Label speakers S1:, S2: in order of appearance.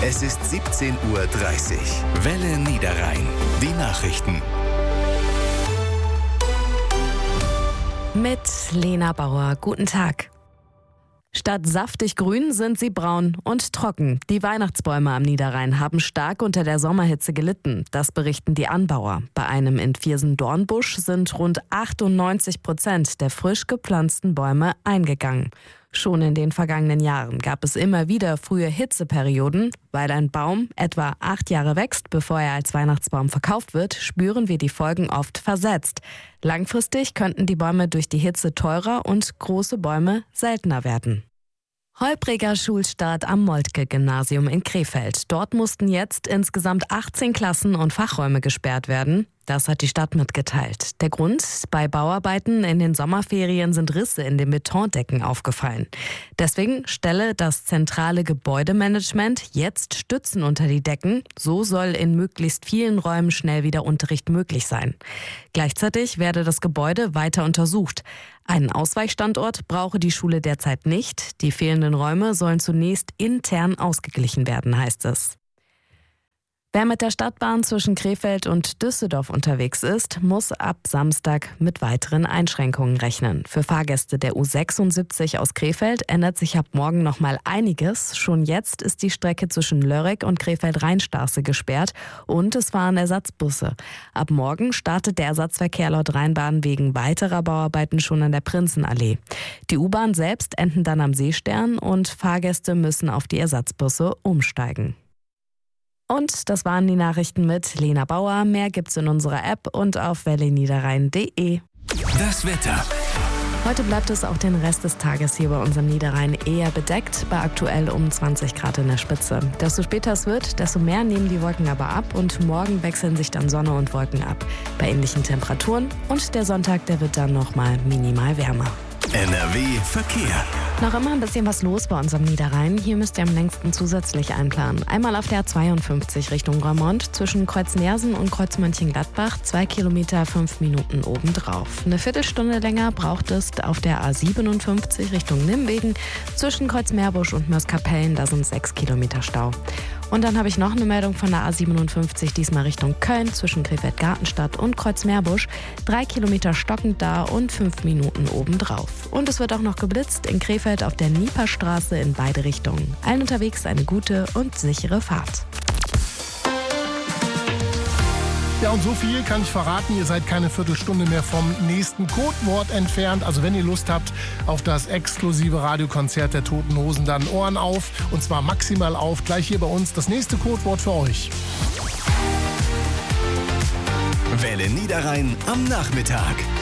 S1: Es ist 17:30 Uhr. Welle Niederrhein. Die Nachrichten.
S2: Mit Lena Bauer. Guten Tag. Statt saftig grün sind sie braun und trocken. Die Weihnachtsbäume am Niederrhein haben stark unter der Sommerhitze gelitten. Das berichten die Anbauer. Bei einem in Viersen-Dornbusch sind rund 98% der frisch gepflanzten Bäume eingegangen. Schon in den vergangenen Jahren gab es immer wieder frühe Hitzeperioden. Weil ein Baum etwa 8 Jahre wächst, bevor er als Weihnachtsbaum verkauft wird, spüren wir die Folgen oft versetzt. Langfristig könnten die Bäume durch die Hitze teurer und große Bäume seltener werden. Holpriger Schulstart am Moltke-Gymnasium in Krefeld. Dort mussten jetzt insgesamt 18 Klassen und Fachräume gesperrt werden. Das hat die Stadt mitgeteilt. Der Grund: bei Bauarbeiten in den Sommerferien sind Risse in den Betondecken aufgefallen. Deswegen stelle das zentrale Gebäudemanagement jetzt Stützen unter die Decken. So soll in möglichst vielen Räumen schnell wieder Unterricht möglich sein. Gleichzeitig werde das Gebäude weiter untersucht. Einen Ausweichstandort brauche die Schule derzeit nicht. Die fehlenden Räume sollen zunächst intern ausgeglichen werden, heißt es. Wer mit der Stadtbahn zwischen Krefeld und Düsseldorf unterwegs ist, muss ab Samstag mit weiteren Einschränkungen rechnen. Für Fahrgäste der U76 aus Krefeld ändert sich ab morgen noch mal einiges. Schon jetzt ist die Strecke zwischen Lörrach und Krefeld-Rheinstraße gesperrt und es fahren Ersatzbusse. Ab morgen startet der Ersatzverkehr laut Rheinbahn wegen weiterer Bauarbeiten schon an der Prinzenallee. Die U-Bahn selbst enden dann am Seestern und Fahrgäste müssen auf die Ersatzbusse umsteigen. Und das waren die Nachrichten mit Lena Bauer. Mehr gibt's in unserer App und auf welleniederrhein.de.
S1: Das Wetter.
S2: Heute bleibt es auch den Rest des Tages hier bei uns am Niederrhein eher bedeckt, bei aktuell um 20 Grad in der Spitze. Desto später es wird, desto mehr nehmen die Wolken aber ab und morgen wechseln sich dann Sonne und Wolken ab. Bei ähnlichen Temperaturen und der Sonntag, der wird dann nochmal minimal wärmer.
S1: NRW Verkehr.
S2: Noch immer ein bisschen was los bei uns am Niederrhein. Hier müsst ihr am längsten zusätzlich einplanen. Einmal auf der A52 Richtung Roermond zwischen Kreuz-Nersen und Kreuz-Mönchengladbach, 2 Kilometer 5 Minuten obendrauf. Eine Viertelstunde länger braucht es auf der A57 Richtung Nimwegen zwischen Kreuz-Meerbusch und Mörs-Kapellen, da sind 6 Kilometer Stau. Und dann habe ich noch eine Meldung von der A57, diesmal Richtung Köln zwischen Krefeld-Gartenstadt und Kreuz-Meerbusch, 3 Kilometer stockend da und 5 Minuten obendrauf. Und es wird auch noch geblitzt in Krefeld auf der Nieperstraße in beide Richtungen. Allen unterwegs eine gute und sichere Fahrt.
S3: Ja, und so viel kann ich verraten. Ihr seid keine Viertelstunde mehr vom nächsten Codewort entfernt. Also wenn ihr Lust habt auf das exklusive Radiokonzert der Toten Hosen, dann Ohren auf. Und zwar maximal auf. Gleich hier bei uns das nächste Codewort für euch.
S1: Welle Niederrhein am Nachmittag.